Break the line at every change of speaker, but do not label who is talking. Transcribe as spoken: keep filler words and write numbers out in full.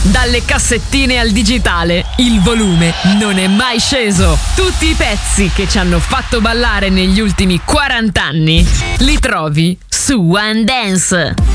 Dalle cassettine al digitale, il volume non è mai sceso. Tutti i pezzi che ci hanno fatto ballare negli ultimi quaranta anni li trovi su One Dance.